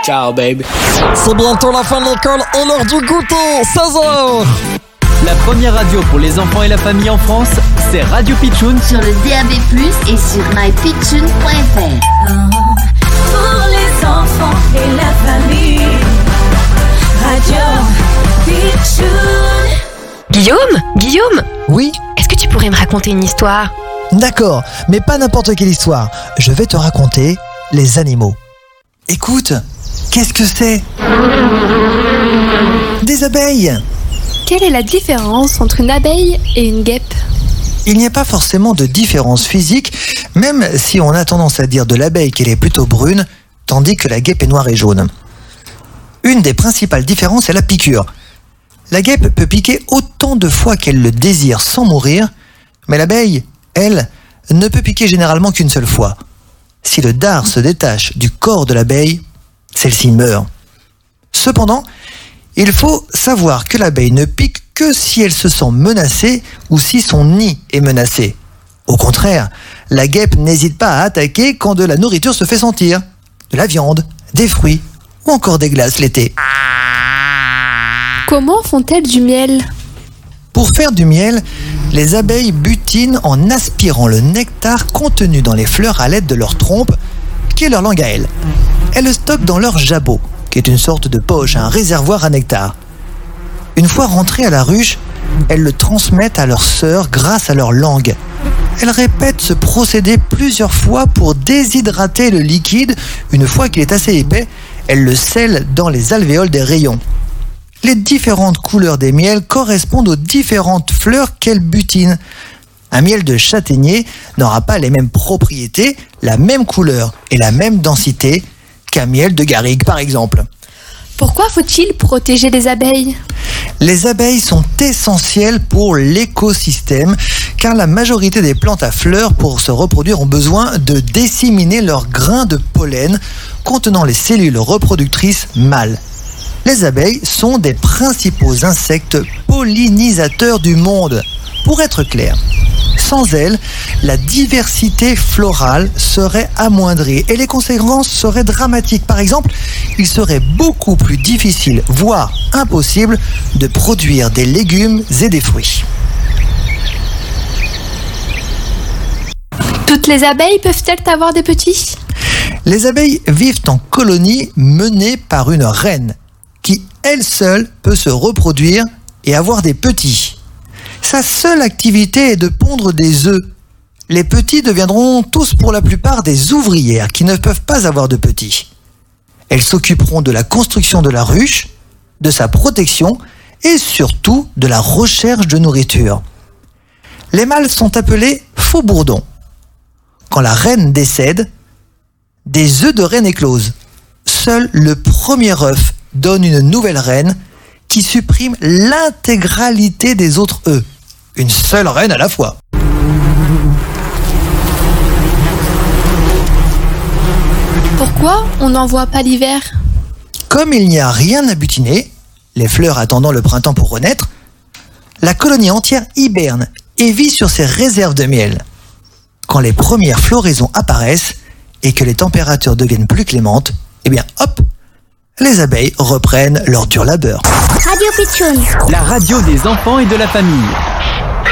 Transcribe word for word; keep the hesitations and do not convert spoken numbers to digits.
Ciao, baby. C'est bientôt la fin de l'école et l'heure du goûter, seize heures. La première radio pour les enfants et la famille en France, c'est Radio Pitchoun sur le D A B plus, et sur my pitchoun point f r. Pour les enfants et la famille, Radio Pitchoun. Guillaume Guillaume Oui. Est-ce que tu pourrais me raconter une histoire? D'accord, mais pas n'importe quelle histoire. Je vais te raconter les animaux. Écoute, qu'est-ce que c'est? Des abeilles. Quelle est la différence entre une abeille et une guêpe? Il n'y a pas forcément de différence physique, même si on a tendance à dire de l'abeille qu'elle est plutôt brune, tandis que la guêpe est noire et jaune. Une des principales différences est la piqûre. La guêpe peut piquer autant de fois qu'elle le désire sans mourir, mais l'abeille, elle, ne peut piquer généralement qu'une seule fois. Si le dard se détache du corps de l'abeille, celle-ci meurt. Cependant, il faut savoir que l'abeille ne pique que si elle se sent menacée ou si son nid est menacé. Au contraire, la guêpe n'hésite pas à attaquer quand de la nourriture se fait sentir. De la viande, des fruits ou encore des glaces l'été. Comment font-elles du miel? Pour faire du miel, les abeilles butinent en aspirant le nectar contenu dans les fleurs à l'aide de leur trompe, qui est leur langue à elles. Elles le stockent dans leur jabot, qui est une sorte de poche, un réservoir à nectar. Une fois rentrées à la ruche, elles le transmettent à leurs sœurs grâce à leur langue. Elles répètent ce procédé plusieurs fois pour déshydrater le liquide. Une fois qu'il est assez épais, elles le scellent dans les alvéoles des rayons. Les différentes couleurs des miels correspondent aux différentes fleurs qu'elles butinent. Un miel de châtaignier n'aura pas les mêmes propriétés, la même couleur et la même densité qu'un miel de garrigue par exemple. Pourquoi faut-il protéger les abeilles? Les abeilles sont essentielles pour l'écosystème car la majorité des plantes à fleurs pour se reproduire ont besoin de disséminer leurs grains de pollen contenant les cellules reproductrices mâles. Les abeilles sont des principaux insectes pollinisateurs du monde. Pour être clair, sans elles, la diversité florale serait amoindrie et les conséquences seraient dramatiques. Par exemple, il serait beaucoup plus difficile, voire impossible, de produire des légumes et des fruits. Toutes les abeilles peuvent-elles avoir des petits? Les abeilles vivent en colonies menées par une reine, qui, elle seule, peut se reproduire et avoir des petits. Sa seule activité est de pondre des œufs. Les petits deviendront tous pour la plupart des ouvrières qui ne peuvent pas avoir de petits. Elles s'occuperont de la construction de la ruche, de sa protection et surtout de la recherche de nourriture. Les mâles sont appelés faux-bourdons. Quand la reine décède, des œufs de reine éclosent. Seul le premier œuf donne une nouvelle reine qui supprime l'intégralité des autres œufs. Une seule reine à la fois. Pourquoi on n'en voit pas l'hiver? Comme il n'y a rien à butiner, les fleurs attendant le printemps pour renaître, la colonie entière hiberne et vit sur ses réserves de miel. Quand les premières floraisons apparaissent et que les températures deviennent plus clémentes, eh bien hop, les abeilles reprennent leur dur labeur. Radio Pitchoun. La radio des enfants et de la famille.